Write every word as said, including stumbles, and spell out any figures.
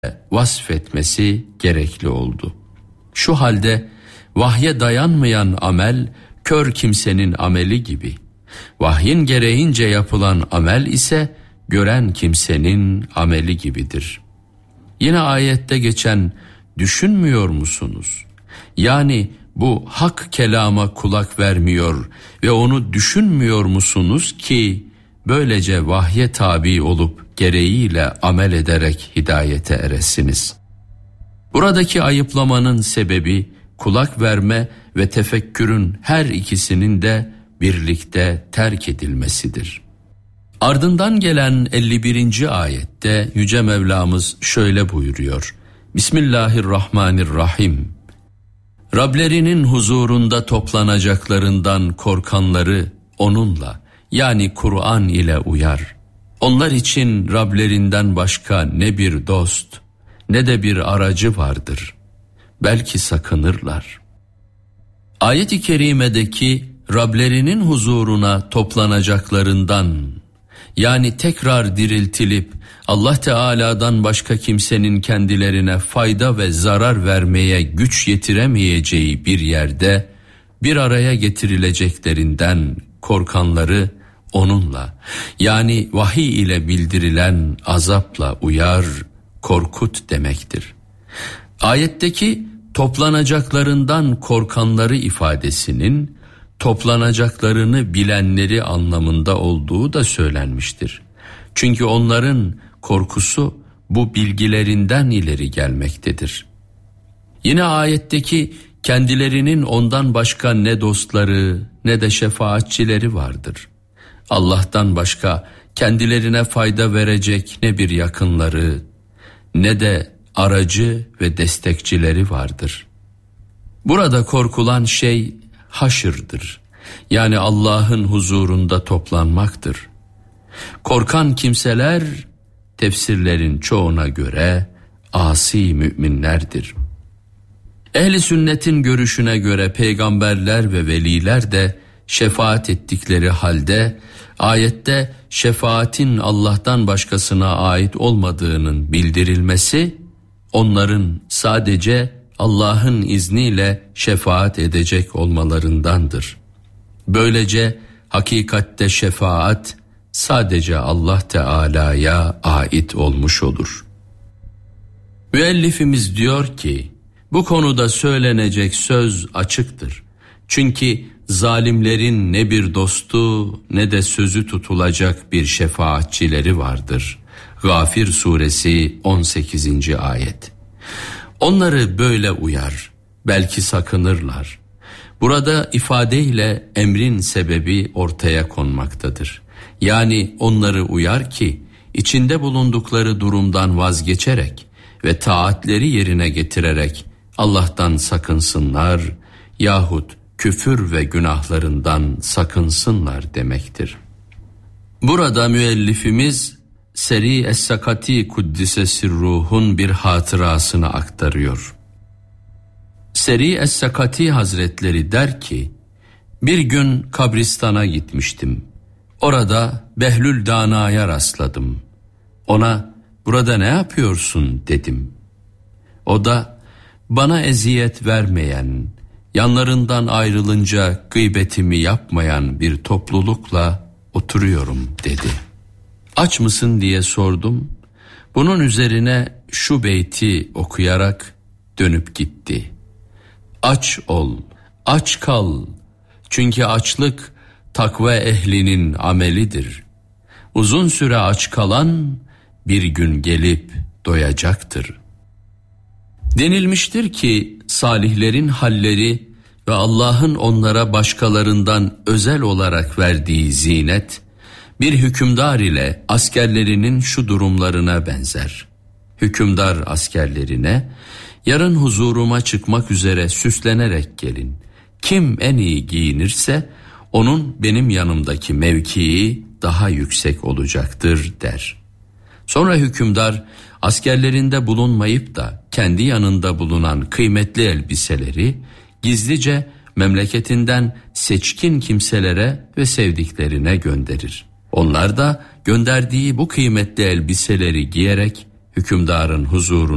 vasfetmesi gerekli oldu. Şu halde vahye dayanmayan amel kör kimsenin ameli gibi, vahyin gereğince yapılan amel ise gören kimsenin ameli gibidir. Yine ayette geçen düşünmüyor musunuz? Yani bu hak kelama kulak vermiyor ve onu düşünmüyor musunuz ki böylece vahye tabi olup gereğiyle amel ederek hidayete eresiniz. Buradaki ayıplamanın sebebi kulak verme ve tefekkürün her ikisinin de birlikte terk edilmesidir. Ardından gelen elli birinci ayette Yüce Mevlamız şöyle buyuruyor: Bismillahirrahmanirrahim. Rablerinin huzurunda toplanacaklarından korkanları onunla, yani Kur'an ile uyar. Onlar için Rablerinden başka ne bir dost ne de bir aracı vardır. Belki sakınırlar. Ayet-i kerimedeki Rablerinin huzuruna toplanacaklarından, yani tekrar diriltilip Allah Teala'dan başka kimsenin kendilerine fayda ve zarar vermeye güç yetiremeyeceği bir yerde bir araya getirileceklerinden korkanları onunla, yani vahiy ile bildirilen azapla uyar, korkut demektir. Ayetteki toplanacaklarından korkanları ifadesinin toplanacaklarını bilenleri anlamında olduğu da söylenmiştir. Çünkü onların korkusu bu bilgilerinden ileri gelmektedir. Yine ayetteki kendilerinin ondan başka ne dostları ne de şefaatçileri vardır. Allah'tan başka kendilerine fayda verecek ne bir yakınları ne de aracı ve destekçileri vardır. Burada korkulan şey haşırdır. Yani Allah'ın huzurunda toplanmaktır. Korkan kimseler tefsirlerin çoğuna göre asi müminlerdir. Ehli sünnetin görüşüne göre peygamberler ve veliler de şefaat ettikleri halde ayette şefaatin Allah'tan başkasına ait olmadığının bildirilmesi onların sadece Allah'ın izniyle şefaat edecek olmalarındandır. Böylece hakikatte şefaat sadece Allah Teala'ya ait olmuş olur. Müellifimiz diyor ki, bu konuda söylenecek söz açıktır. Çünkü zalimlerin ne bir dostu ne de sözü tutulacak bir şefaatçileri vardır. Gafir suresi on sekizinci ayet. Onları böyle uyar, belki sakınırlar. Burada ifadeyle emrin sebebi ortaya konmaktadır. Yani onları uyar ki içinde bulundukları durumdan vazgeçerek ve taatleri yerine getirerek Allah'tan sakınsınlar yahut küfür ve günahlarından sakınsınlar demektir. Burada müellifimiz Seri Es-Sakati Kuddise Sirruh'un bir hatırasını aktarıyor. Seri Es-Sakati Hazretleri der ki, bir gün kabristana gitmiştim. Orada Behlül Dana'ya rastladım. Ona, burada ne yapıyorsun dedim. O da, bana eziyet vermeyen, yanlarından ayrılınca gıybetimi yapmayan bir toplulukla oturuyorum dedi. Aç mısın diye sordum. Bunun üzerine şu beyti okuyarak dönüp gitti. Aç ol, aç kal. Çünkü açlık takva ehlinin amelidir. Uzun süre aç kalan bir gün gelip doyacaktır. Denilmiştir ki salihlerin halleri ve Allah'ın onlara başkalarından özel olarak verdiği zinet bir hükümdar ile askerlerinin şu durumlarına benzer. Hükümdar askerlerine, yarın huzuruma çıkmak üzere süslenerek gelin. Kim en iyi giyinirse onun benim yanımdaki mevkii daha yüksek olacaktır der. Sonra hükümdar askerlerinde bulunmayıp da kendi yanında bulunan kıymetli elbiseleri gizlice memleketinden seçkin kimselere ve sevdiklerine gönderir. Onlar da gönderdiği bu kıymetli elbiseleri giyerek hükümdarın huzuruna